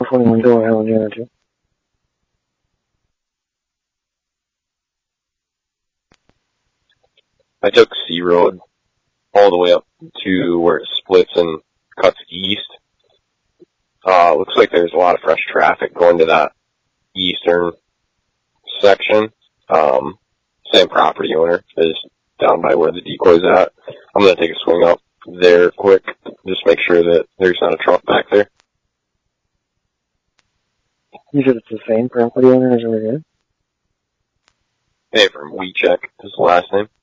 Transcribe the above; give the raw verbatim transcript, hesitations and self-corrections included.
forty-one, go ahead on Janet two. I took C Road all the way up to where it splits and cuts east. Uh, looks like there's a lot of fresh traffic going to that eastern section. Um, same property owner is down by where the decoy's at. I'm going to take a swing up there quick, just make sure that there's not a truck back there. You said it's the same property owner as over here? Hey, from WeCheck is the last name.